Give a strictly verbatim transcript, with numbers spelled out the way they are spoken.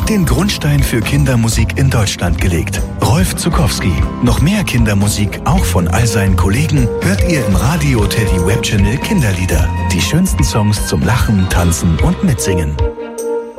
hat den Grundstein für Kindermusik in Deutschland gelegt. Rolf Zuckowski. Noch mehr Kindermusik, auch von all seinen Kollegen, hört ihr im Radio Teddy Web Channel Kinderlieder. Die schönsten Songs zum Lachen, Tanzen und Mitsingen.